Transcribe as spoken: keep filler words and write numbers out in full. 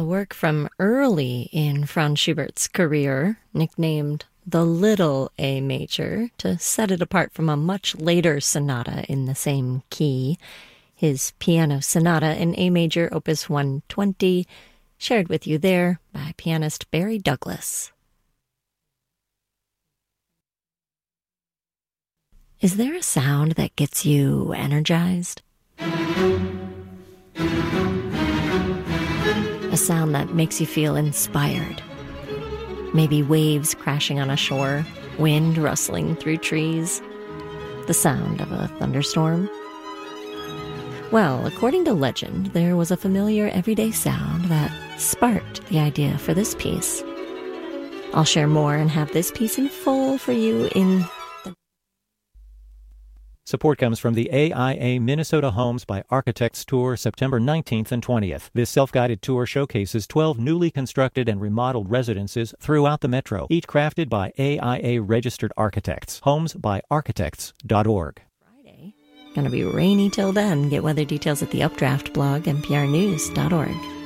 a work from early in Franz Schubert's career, nicknamed the Little A Major, to set it apart from a much later sonata in the same key, his Piano Sonata in A Major, Opus one twenty, shared with you there by pianist Barry Douglas. Is there a sound that gets you energized? A sound that makes you feel inspired. Maybe waves crashing on a shore, wind rustling through trees, the sound of a thunderstorm. Well, according to legend, there was a familiar everyday sound that sparked the idea for this piece. I'll share more and have this piece in full for you in Support comes from the A I A Minnesota Homes by Architects Tour, September nineteenth and twentieth. This self-guided tour showcases twelve newly constructed and remodeled residences throughout the metro, each crafted by A I A-registered architects. homes by architects dot org. Friday. Gonna be rainy till then. Get weather details at the Updraft blog, N P R news dot org.